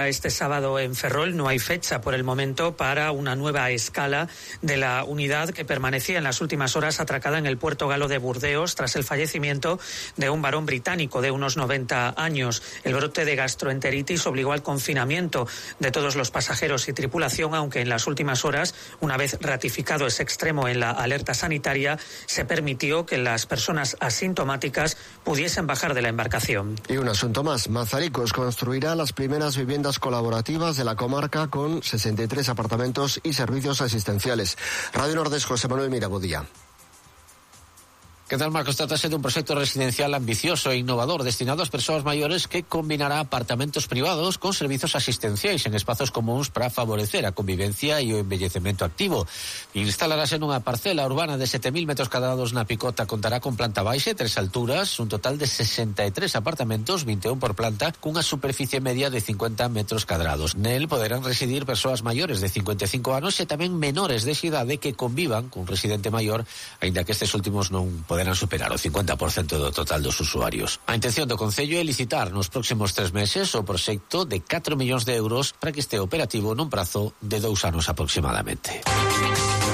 Este sábado en Ferrol no hay fecha por el momento para una nueva escala de la unidad que permanecía en las últimas horas atracada en el puerto galo de Burdeos tras el fallecimiento de un varón británico de unos 90 años. El brote de gastroenteritis obligó al confinamiento de todos los pasajeros y tripulación, aunque en las últimas horas, una vez ratificado ese extremo en la alerta sanitaria, se permitió que las personas asintomáticas pudiesen bajar de la embarcación. Y un asunto más, Mazaricos construirá las primeras viviendas colaborativas de la comarca con 63 apartamentos y servicios asistenciales. Radio Nordés, José Manuel Mirabudía. ¿Qué tal, Marcos? Trátase de un proyecto residencial ambicioso e innovador destinado a las personas mayores que combinará apartamentos privados con servicios asistenciais en espazos comuns para favorecer a convivencia e o envellecemento activo. Instalarase nunha parcela urbana de 7.000 metros cuadrados na Picota. Contará con planta baixa e 3 alturas, un total de 63 apartamentos, 21 por planta, cunha superficie media de 50 metros cuadrados. Nel poderán residir persoas maiores de 55 anos e tamén menores de idade que convivan cun residente maior, aínda que estes últimos non poderán superar o 50% do total dos usuarios. A intención do Concello é licitar nos próximos 3 meses o proxecto de 4 millóns de euros para que este operativo nun prazo de 2 anos aproximadamente.